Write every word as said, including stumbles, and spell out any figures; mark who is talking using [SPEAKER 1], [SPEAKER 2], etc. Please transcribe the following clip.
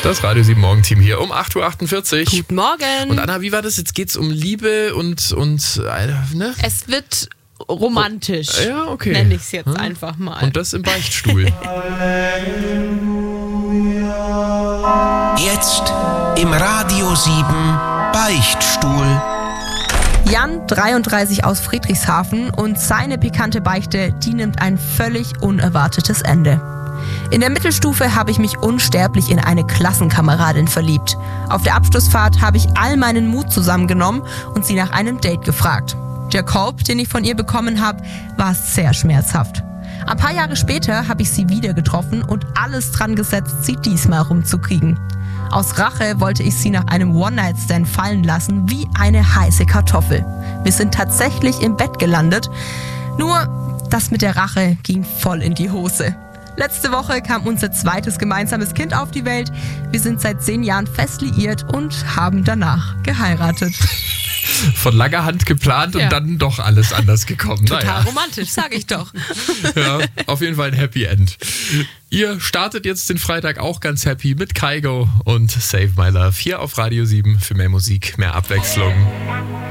[SPEAKER 1] Das Radio sieben Morgenteam hier um acht Uhr achtundvierzig.
[SPEAKER 2] Guten Morgen.
[SPEAKER 1] Und Anna, wie war das? Jetzt geht's um Liebe und, und äh, ne?
[SPEAKER 2] Es wird romantisch.
[SPEAKER 1] Ja, okay.
[SPEAKER 2] Nenne ich es jetzt
[SPEAKER 1] hm?
[SPEAKER 2] einfach mal.
[SPEAKER 1] Und das im Beichtstuhl.
[SPEAKER 3] Jetzt im Radio sieben Beichtstuhl.
[SPEAKER 4] Jan, dreiunddreißig, aus Friedrichshafen, und seine pikante Beichte, die nimmt ein völlig unerwartetes Ende. In der Mittelstufe habe ich mich unsterblich in eine Klassenkameradin verliebt. Auf der Abschlussfahrt habe ich all meinen Mut zusammengenommen und sie nach einem Date gefragt. Der Korb, den ich von ihr bekommen habe, war sehr schmerzhaft. Ein paar Jahre später habe ich sie wieder getroffen und alles dran gesetzt, sie diesmal rumzukriegen. Aus Rache wollte ich sie nach einem One-Night-Stand fallen lassen wie eine heiße Kartoffel. Wir sind tatsächlich im Bett gelandet. Nur, das mit der Rache ging voll in die Hose. Letzte Woche kam unser zweites gemeinsames Kind auf die Welt. Wir sind seit zehn Jahren fest liiert und haben danach geheiratet.
[SPEAKER 1] Von langer Hand geplant
[SPEAKER 2] Ja.
[SPEAKER 1] und dann doch alles anders gekommen.
[SPEAKER 2] Total
[SPEAKER 1] naja.
[SPEAKER 2] romantisch, sag ich doch.
[SPEAKER 1] Ja, auf jeden Fall ein Happy End. Ihr startet jetzt den Freitag auch ganz happy mit Kygo und Save My Love hier auf Radio sieben für mehr Musik, mehr Abwechslung.